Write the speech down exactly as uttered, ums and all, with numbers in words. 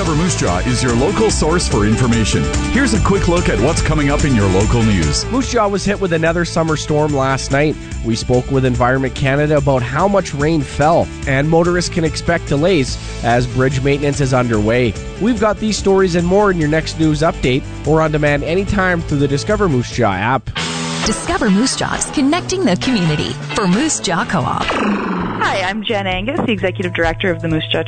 Discover Moose Jaw is your local source for information. Here's a quick look at what's coming up in your local news. Moose Jaw was hit with another summer storm last night. We spoke with Environment Canada about how much rain fell, and motorists can expect delays as bridge maintenance is underway. We've got these stories and more in your next news update or on demand anytime through the Discover Moose Jaw app. Discover Moose Jaw's connecting the community for Moose Jaw Co-op. Hi, I'm Jen Angus, the Executive Director of the Moose Jaw